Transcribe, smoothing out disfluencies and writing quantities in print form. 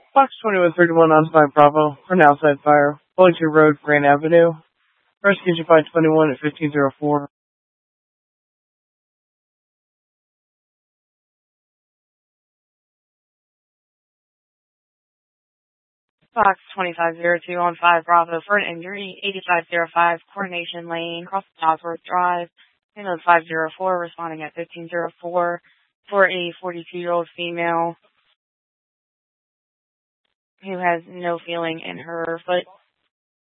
Fox 2131 on 5 Bravo, for an outside fire. Wellington Road, Grand Avenue. Rescue you by 21 at 1504. Fox 2502 on 5 Bravo for an injury, 8505 Coronation Lane, across Bosworth Drive. Ambulance 504 responding at 1504 for a 42-year-old female who has no feeling in her foot.